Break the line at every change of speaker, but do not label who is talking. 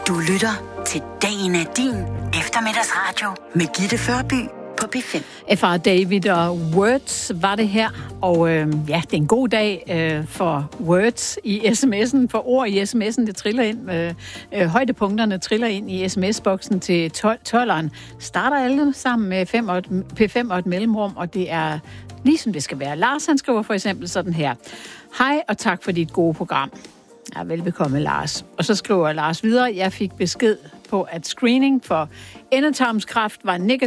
Du lytter til Dagen er din eftermiddagsradio med Gitte Førby på P5.
F.R. David og Words var det her, og det er en god dag for Words i sms'en, for ord i sms'en, det triller ind, højdepunkterne triller ind i sms-boksen til 12'eren. Starter alle sammen med P5 og et mellemrum, og det er ligesom det skal være. Lars, han skriver for eksempel sådan her: hej og tak for dit gode program. Ja, velbekomme, Lars. Og så skriver Lars videre: jeg fik besked på, at screening for endetarmskræft var negativ